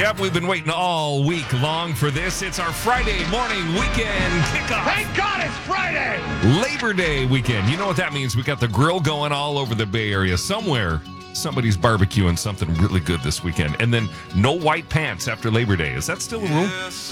Yep, we've been waiting all week long for this. It's our Friday morning weekend kickoff. Thank God it's Friday! Labor Day weekend. You know what that means? We got the grill going all over the Bay Area. Somewhere, somebody's barbecuing something really good this weekend. And then no white pants after Labor Day. Is that still a rule?